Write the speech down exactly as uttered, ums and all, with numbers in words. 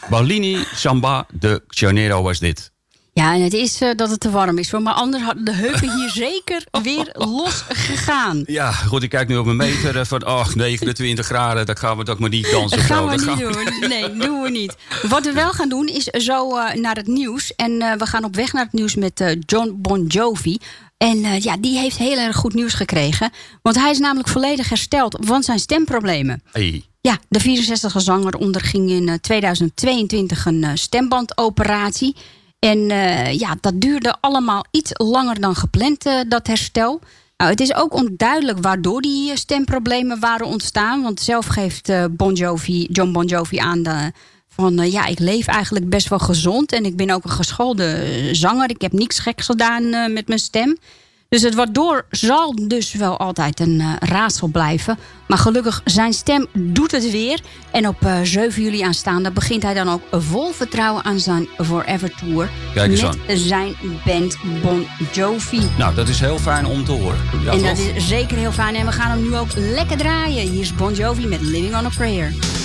Ballini Samba de Janeiro was dit. Ja, en het is uh, dat het te warm is. Maar anders hadden de heupen hier zeker weer los gegaan. Ja, goed, ik kijk nu op mijn meter uh, van oh, negenentwintig graden. Dat gaan we toch maar niet dansen. Dat gaan zo. we dat niet gaan doen. We... Nee, doen we niet. Wat we wel gaan doen is zo uh, naar het nieuws. En uh, we gaan op weg naar het nieuws met uh, Jon Bon Jovi. En uh, ja, die heeft heel erg goed nieuws gekregen. Want hij is namelijk volledig hersteld van zijn stemproblemen. Hey. Ja, de vierenzestigste zanger onderging in uh, tweeduizend tweeëntwintig een uh, stembandoperatie. En uh, ja, dat duurde allemaal iets langer dan gepland, uh, dat herstel. Nou, het is ook onduidelijk waardoor die stemproblemen waren ontstaan. Want zelf geeft uh, Bon Jovi, Jon Bon Jovi aan de, van... Uh, ja, ik leef eigenlijk best wel gezond. En ik ben ook een geschoolde uh, zanger. Ik heb niks geks gedaan uh, met mijn stem. Dus het waardoor zal dus wel altijd een uh, raadsel blijven. Maar gelukkig, zijn stem doet het weer. En op uh, zeven juli aanstaande begint hij dan ook vol vertrouwen aan zijn Forever Tour. Kijk eens met aan. zijn band Bon Jovi. Nou, dat is heel fijn om te horen. Ja, en toch? dat is zeker heel fijn. En we gaan hem nu ook lekker draaien. Hier is Bon Jovi met Living on a Prayer.